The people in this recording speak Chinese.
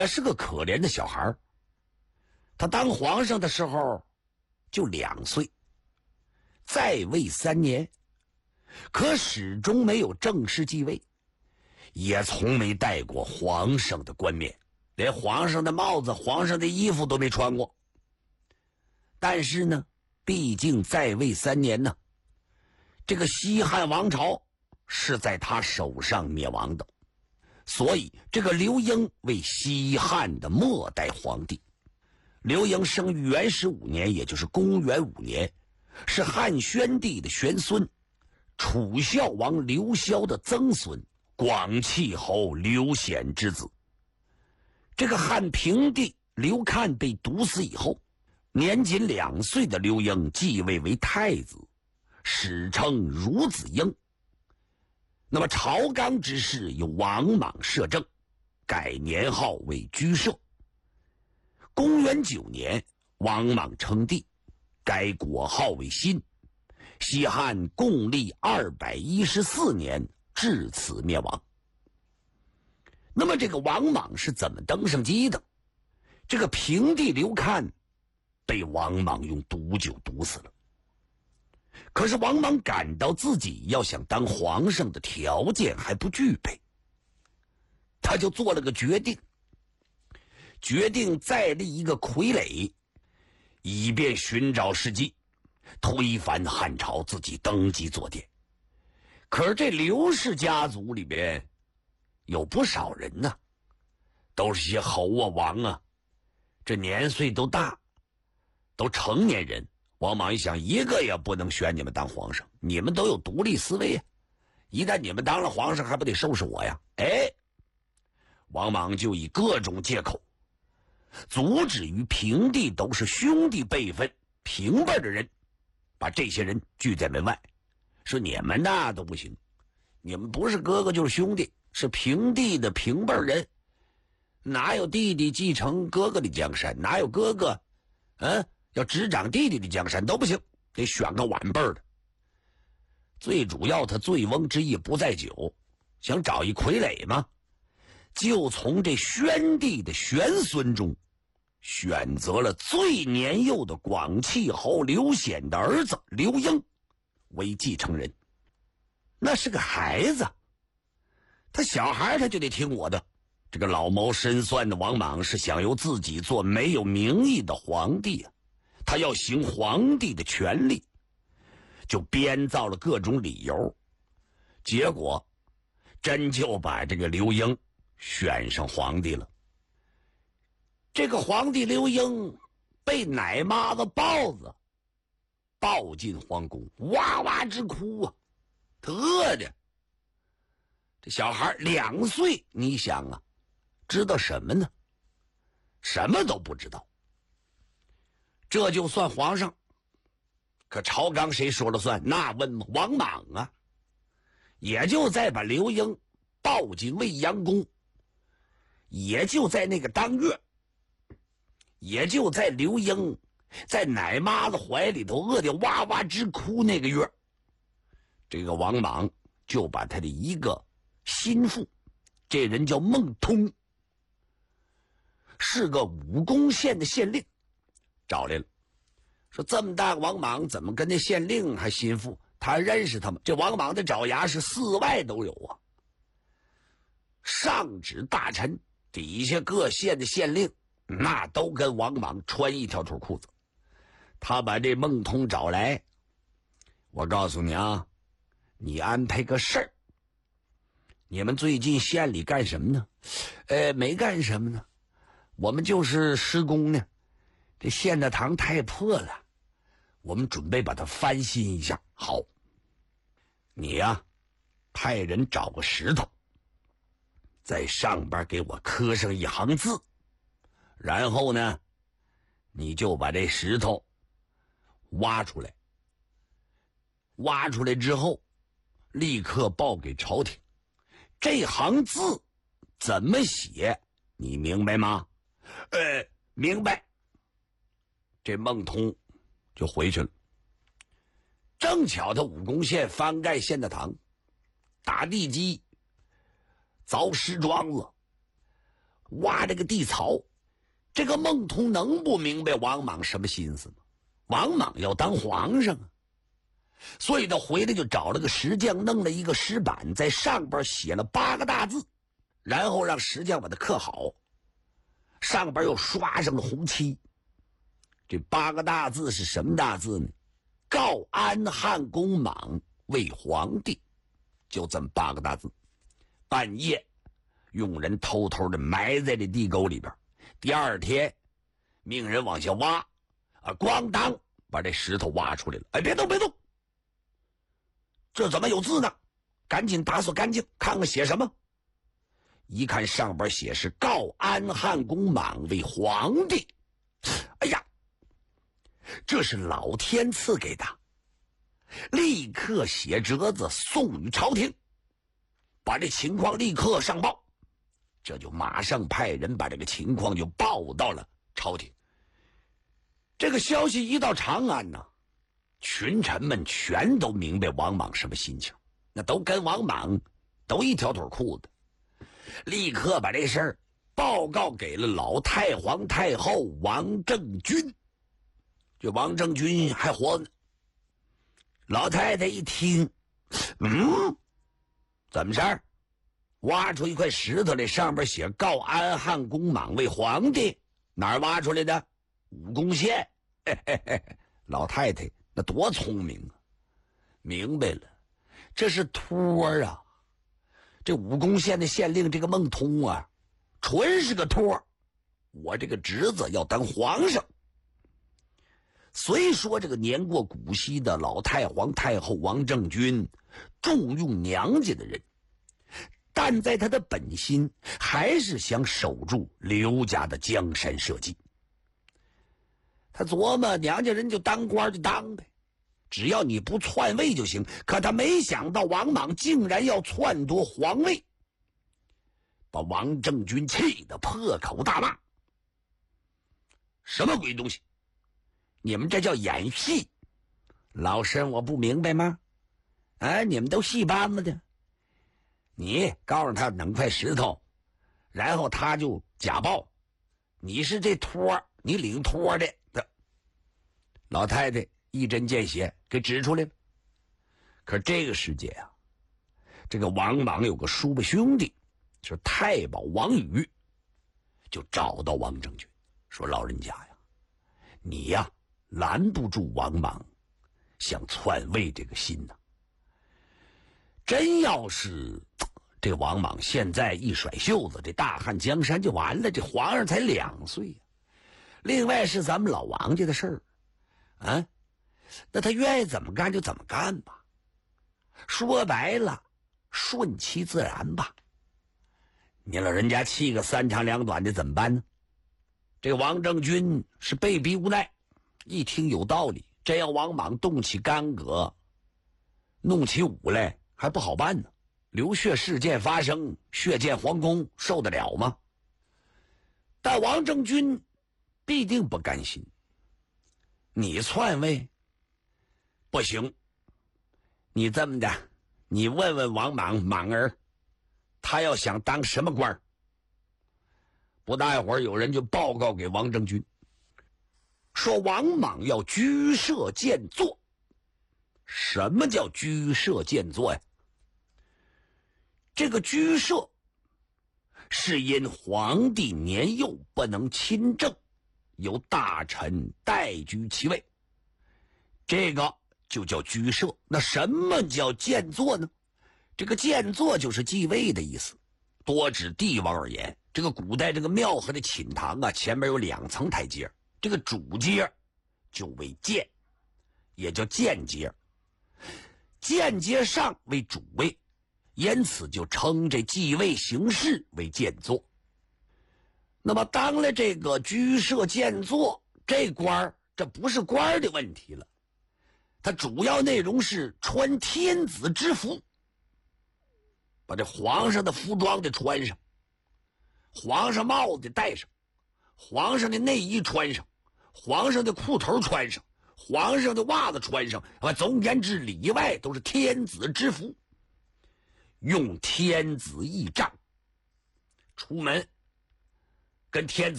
是个可怜的小孩，他当皇上的时候就2岁，在位3年，可始终没有正式继位，也从没戴过皇上的冠冕，连皇上的帽子、皇上的衣服都没穿过。但是呢，毕竟在位3年呢，这个西汉王朝是在他手上灭亡的，所以这个刘英为西汉的末代皇帝。刘英生于元始5年，也就是公元5年，是汉宣帝的玄孙，楚孝王刘萧的曾孙，广契侯刘显之子。这个汉平帝刘看被毒死以后，年仅2岁的刘英继位为太子，史称孺子婴。那么朝纲之事由王莽摄政，改年号为居摄。公元9年，王莽称帝，改国号为新。西汉共历214年，至此灭亡。那么这个王莽是怎么登上基的？这个平帝刘看被王莽用毒酒毒死了。可是王莽感到自己要想当皇上的条件还不具备，他就做了个决定再立一个傀儡，以便寻找时机推翻汉朝，自己登基做殿。可是这刘氏家族里边有不少人呢，都是些侯啊王啊，这年岁都大，都成年人。王莽一想，一个也不能选你们当皇上，你们都有独立思维啊，一旦你们当了皇上，还不得收拾我呀？王莽就以各种借口阻止与平帝都是兄弟辈分平辈的人，把这些人拒在门外，说你们那都不行，你们不是哥哥就是兄弟，是平帝的平辈人，哪有弟弟继承哥哥的江山，哪有哥哥要执掌弟弟的江山，都不行，得选个晚辈的。最主要他醉翁之意不在酒，想找一傀儡嘛，就从这宣帝的玄孙中选择了最年幼的广契侯刘显的儿子刘英为继承人。那是个孩子，他小孩他就得听我的。这个老谋深算的王莽是想由自己做没有名义的皇帝啊，他要行皇帝的权力，就编造了各种理由，结果真就把这个刘英选上皇帝了。这个皇帝刘英被奶妈子豹子抱进皇宫，哇哇直哭啊，他饿的。这小孩2岁，你想啊，知道什么呢？什么都不知道。这就算皇上，可朝纲谁说了算？那问王莽啊。也就在把刘英抱进未央宫，也就在那个当月，也就在刘英在奶妈子怀里头饿得哇哇直哭那个月，这个王莽就把他的一个心腹，这人叫孟通，是个武功县的县令，找来了，说这么大个王莽怎么跟那县令还心腹？他认识他们。这王莽的爪牙是4外都有啊，上至大臣，底下各县的县令，那都跟王莽穿一条腿裤子。他把这孟通找来，我告诉你啊，你安排个事儿。你们最近县里干什么呢？没干什么呢，我们就是施工呢。这县的堂太破了，我们准备把它翻新一下。好，你呀，派人找个石头，在上边给我刻上一行字，然后呢，你就把这石头挖出来，挖出来之后立刻报给朝廷。这行字怎么写，你明白吗？明白。这孟通就回去了。正巧他武功县翻盖县的堂，打地基，凿石桩子， 挖这个地槽。这个孟通能不明白王莽什么心思吗？王莽要当皇上啊，所以他回来就找了个石匠，弄了一个石板，在上边写了8个大字，然后让石匠把它刻好，上边又刷上了红漆。这8个大字是什么大字呢？告安汉公莽为皇帝，就这么8个大字。半夜用人偷偷的埋在这地沟里边，第二天命人往下挖，咣当把这石头挖出来了。哎，别动别动，这怎么有字呢？赶紧打扫干净，看看写什么。一看上边写是告安汉公莽为皇帝。哎呀，这是老天赐给他，立刻写折子送与朝廷，把这情况立刻上报。这就马上派人把这个情况就报到了朝廷。这个消息一到长安呢，群臣们全都明白王莽什么心情，那都跟王莽都一条腿裤子，立刻把这事儿报告给了老太皇太后王政君。这王政君还活呢。老太太一听，怎么事儿？挖出一块石头来，上边写告安汉公莽为皇帝，哪儿挖出来的？武功县。老太太那多聪明啊，明白了，这是托啊。这武功县的县令这个孟通啊，纯是个托。我这个侄子要当皇上。虽说这个年过古稀的老太皇太后王政君重用娘家的人，但在他的本心还是想守住刘家的江山社稷。他琢磨娘家人就当官就当呗，只要你不篡位就行。可他没想到王莽竟然要篡夺皇位，把王政君气得破口大骂：什么鬼东西，你们这叫演戏！老身我不明白吗？你们都戏班子的。你告诉他弄块石头，然后他就假报你是这托，你领托的。老太太一针见血给指出来了。可这个世界啊，这个王莽有个叔伯兄弟是太保王宇，就找到王政君说：老人家呀，你呀拦不住王莽想篡位这个心呐。真要是这王莽现在一甩袖子，这大汉江山就完了。这皇上才2岁呀。另外是咱们老王家的事儿啊，那他愿意怎么干就怎么干吧。说白了，顺其自然吧。您老人家气个3长2短的怎么办呢？这个王政君是被逼无奈，一听有道理，真要王莽动起干戈，弄起武来还不好办呢。流血事件发生，血溅皇宫，受得了吗？但王政君必定不甘心。你篡位不行，你这么的，你问问王莽莽儿，他要想当什么官？不大一会儿有人就报告给王政君，说王莽要居舍建作。什么叫居舍建作呀？这个居舍是因皇帝年幼不能亲政，由大臣代居其位，这个就叫居舍。那什么叫建作呢？这个建作就是继位的意思，多指帝王而言。这个古代这个庙和这寝堂啊，前面有2层台阶，这个主阶就为建，也叫建阶，建阶上为主位，因此就称这继位行事为建作。那么当了这个居舍建作这官儿，这不是官儿的问题了，它主要内容是穿天子之服，把这皇上的服装得穿上，皇上帽子戴上，皇上的内衣穿上，皇上的裤头穿上，皇上的袜子穿上，总而言之里外都是天子之服，用天子仪仗出门。 跟天子